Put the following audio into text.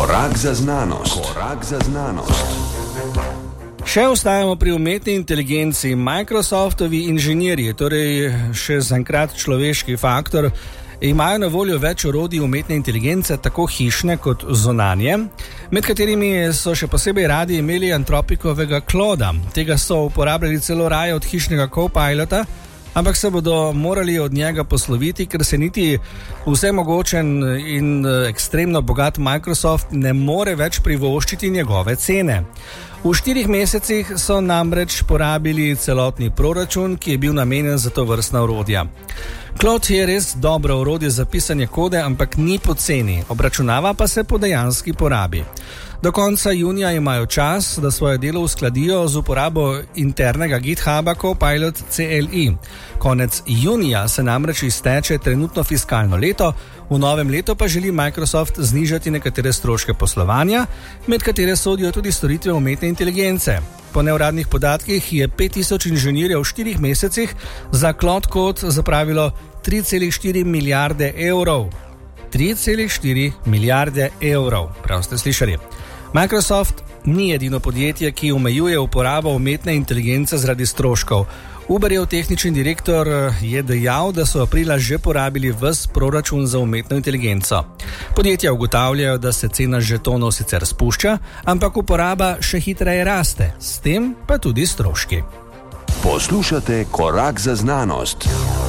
Korak za znanost. Korak za znanost. Še ostajamo pri umetni inteligenci. Microsoftovi inženirji, torej še zaenkrat človeški faktor, imajo na voljo več orodij umetne inteligence, tako hišne kot zunanje, med katerimi so še posebej radi imeli Anthropikovega Clauda. Tega so uporabljali celo raje od hišnega Copilota, ampak se bodo morali od njega posloviti, ker se niti vsemogočen in ekstremno bogat Microsoft ne more več privoščiti njegove cene. V 4 mesecih so namreč porabili celotni proračun, ki je bil namenjen za to vrstna orodja. Claude je res dobro orodje za pisanje kode, ampak ni poceni, obračunava pa se po dejanski porabi. Do konca junija imajo čas, da svoje delo uskladijo z uporabo internega GitHuba Copilot CLI. Konec junija se namreč izteče trenutno fiskalno leto, v novem letu pa želi Microsoft znižati nekatere stroške poslovanja, med katere sodijo tudi storitve umetne inteligence. Po neuradnih podatkih je 5000 inženirjev v 4 mesecih za Claude Code zapravilo 3,4 milijarde evrov. 3,4 milijarde evrov, prav ste slišali. Microsoft ni edino podjetje, ki omejuje uporabo umetne inteligence zaradi stroškov. Uberjev tehnični direktor je dejal, da so aprila že porabili ves proračun za umetno inteligenco. Podjetja ugotavljajo, da se cena žetonov sicer spušča, ampak uporaba še hitreje raste, s tem pa tudi stroški. Poslušate Korak za znanost.